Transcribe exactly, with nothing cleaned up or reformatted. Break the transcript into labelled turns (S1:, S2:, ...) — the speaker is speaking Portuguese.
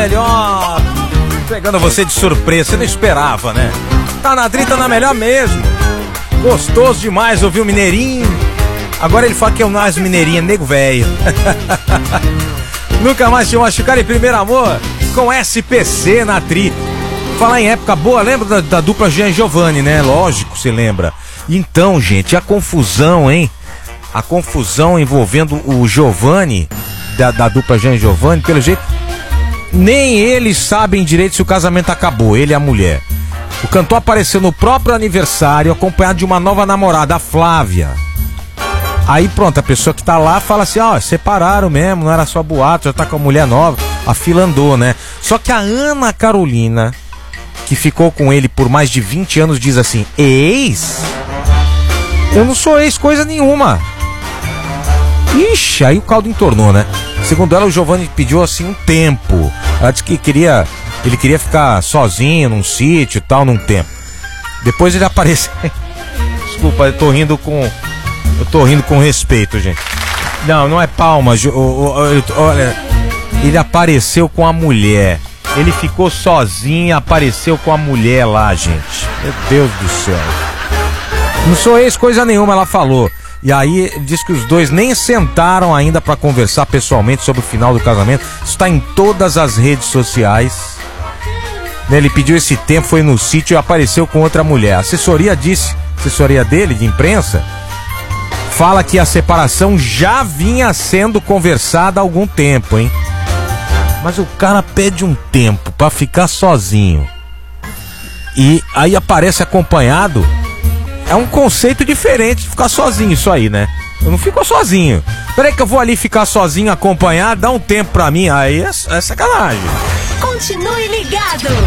S1: Melhor. Pegando você de surpresa, você não esperava, né? Tá na Tri, tá na melhor mesmo. Gostoso demais ouvir o Mineirinho. Agora ele fala que é o mais Mineirinho, nego velho. Nunca mais te machucar em primeiro amor com S P C na Tri. Falar em época boa, lembra da, da dupla Jean e Giovanni, né? Lógico, você lembra. Então, gente, a confusão, hein? A confusão envolvendo o Giovanni, da, da dupla Jean e Giovanni, pelo jeito, nem eles sabem direito se o casamento acabou, ele e a mulher. O cantor apareceu no próprio aniversário, acompanhado de uma nova namorada, a Flávia. Aí pronto, a pessoa que tá lá fala assim, ó, oh, separaram mesmo, não era só boato, já tá com a mulher nova, a fila andou, né? Só que a Ana Carolina, que ficou com ele por mais de vinte anos, diz assim, ex? Eu não sou ex coisa nenhuma. Ixi, aí o caldo entornou, né? Segundo ela, o Giovanni pediu assim um tempo. Ela disse que queria, ele queria ficar sozinho num sítio e tal, num tempo. Depois ele apareceu. Desculpa, eu tô rindo com. Eu tô rindo com respeito, gente. Não, não é palma. Olha, ele apareceu com a mulher. Ele ficou sozinho e apareceu com a mulher lá, gente. Meu Deus do céu. Não sou ex coisa nenhuma, ela falou. E aí diz que os dois nem sentaram ainda para conversar pessoalmente sobre o final do casamento. Isso tá em todas as redes sociais. Ele pediu esse tempo, foi no sítio e apareceu com outra mulher. A assessoria disse, assessoria dele, de imprensa, fala que a separação já vinha sendo conversada há algum tempo, hein? Mas o cara pede um tempo pra ficar sozinho. E aí aparece acompanhado. É um conceito diferente de ficar sozinho, isso aí, né? Eu não fico sozinho. Peraí que eu vou ali ficar sozinho, acompanhado, dá um tempo pra mim. Aí é, é sacanagem.
S2: Continue ligado.